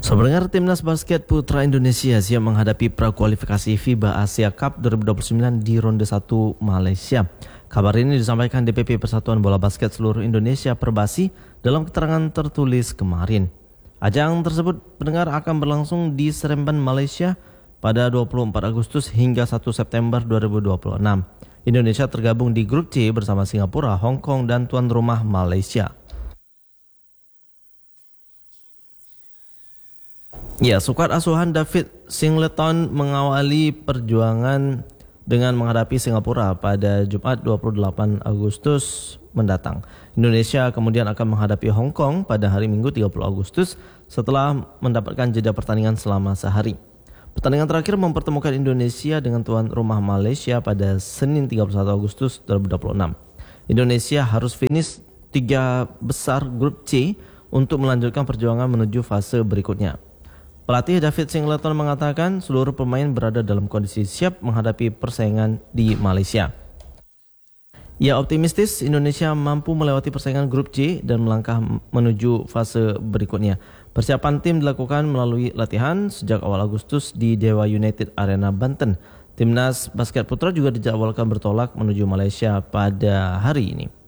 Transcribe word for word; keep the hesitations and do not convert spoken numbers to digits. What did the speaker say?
Sebenarnya timnas basket putra Indonesia siap menghadapi prakualifikasi FIBA Asia Cup dua ribu dua puluh sembilan di ronde satu Malaysia. Kabar ini disampaikan D P P Persatuan Bola Basket Seluruh Indonesia Perbasi dalam keterangan tertulis kemarin. Ajang tersebut pendengar akan berlangsung di Seremban, Malaysia pada dua puluh empat Agustus hingga satu September dua ribu dua puluh enam. Indonesia tergabung di grup C bersama Singapura, Hong Kong, dan tuan rumah Malaysia. Ya, skuad asuhan David Singleton mengawali perjuangan dengan menghadapi Singapura pada Jumat dua puluh delapan Agustus mendatang. Indonesia kemudian akan menghadapi Hong Kong pada hari Minggu tiga puluh Agustus setelah mendapatkan jeda pertandingan selama sehari. Pertandingan terakhir mempertemukan Indonesia dengan tuan rumah Malaysia pada Senin tiga puluh satu Agustus dua ribu dua puluh enam. Indonesia harus finish tiga besar grup C untuk melanjutkan perjuangan menuju fase berikutnya. Pelatih David Singleton mengatakan seluruh pemain berada dalam kondisi siap menghadapi persaingan di Malaysia. Ia optimistis Indonesia mampu melewati persaingan grup C dan melangkah menuju fase berikutnya. Persiapan tim dilakukan melalui latihan sejak awal Agustus di Dewa United Arena Banten. Timnas basket putra juga dijadwalkan bertolak menuju Malaysia pada hari ini.